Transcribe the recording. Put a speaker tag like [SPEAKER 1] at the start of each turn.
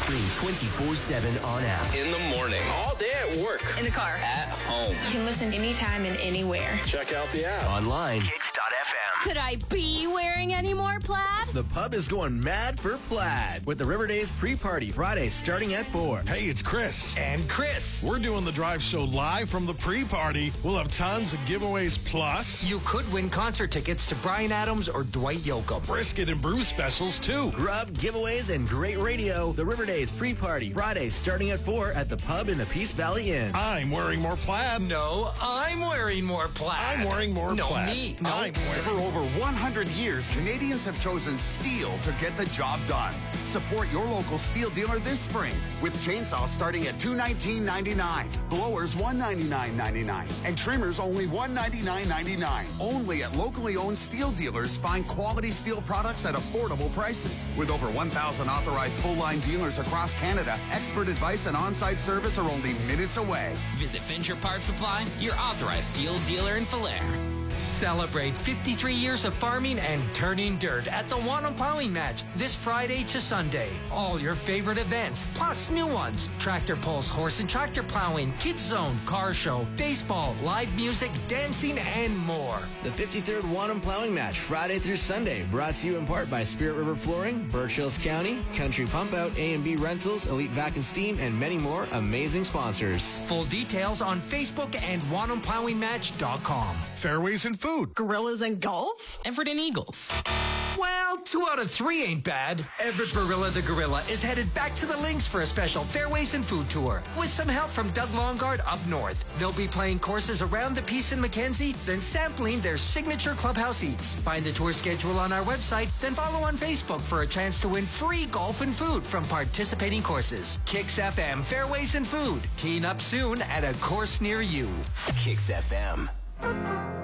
[SPEAKER 1] Stream 24/7 on app.
[SPEAKER 2] In the morning. All day at work.
[SPEAKER 3] In the car.
[SPEAKER 2] At home.
[SPEAKER 3] You can listen anytime and anywhere.
[SPEAKER 2] Check out the app.
[SPEAKER 1] Online. Kicks.fm.
[SPEAKER 4] Could I be wearing any more plaid?
[SPEAKER 1] The pub is going mad for plaid with the River Days pre-party Friday starting at 4.
[SPEAKER 5] Hey, it's Chris.
[SPEAKER 1] And Chris.
[SPEAKER 5] We're doing the drive show live from the pre-party. We'll have tons of giveaways, plus
[SPEAKER 6] you could win concert tickets to Bryan Adams or Dwight Yoakam.
[SPEAKER 5] Brisket and brew specials, too.
[SPEAKER 1] Grub, giveaways, and great radio. The River Days pre-party Friday starting at 4 at the pub in the Peace Valley Inn.
[SPEAKER 5] I'm wearing more plaid.
[SPEAKER 6] No, I'm wearing more plaid.
[SPEAKER 5] I'm wearing more plaid.
[SPEAKER 6] Me. No,
[SPEAKER 5] I'm wearing...
[SPEAKER 7] For over 100 years, Canadians have chosen Steel to get the job done. Support your local Steel dealer this spring with chainsaws starting at $219.99, blowers $199.99, and trimmers only $199.99. Only at locally owned Steel dealers. Find quality steel products at affordable prices. With over 1,000 authorized full-line dealers across Canada, expert advice and on-site service are only minutes away.
[SPEAKER 8] Visit Fincher Part Supply, your authorized steel dealer in Falher.
[SPEAKER 6] Celebrate 53 years of farming and turning dirt at the Wanham Plowing Match this Friday to Sunday. All your favorite events, plus new ones. Tractor pulls, horse and tractor plowing, kids zone, car show, baseball, live music, dancing, and more.
[SPEAKER 1] The 53rd Wanham Plowing Match, Friday through Sunday, brought to you in part by Spirit River Flooring, Birch Hills County, Country Pump Out, A&B Rentals, Elite Vac and Steam, and many more amazing sponsors.
[SPEAKER 6] Full details on Facebook and WanhamPlowingMatch.com.
[SPEAKER 5] Fairways and food.
[SPEAKER 9] Gorillas and golf?
[SPEAKER 8] Everett and Eagles.
[SPEAKER 6] Well, 2 out of 3 ain't bad. Everett Barilla the Gorilla is headed back to the links for a special Fairways and Food Tour with some help from Doug Longard up north. They'll be playing courses around the Peace in Mackenzie, then sampling their signature clubhouse eats. Find the tour schedule on our website, then follow on Facebook for a chance to win free golf and food from participating courses. Kicks FM Fairways and Food. Teeing up soon at a course near you.
[SPEAKER 1] Kicks FM.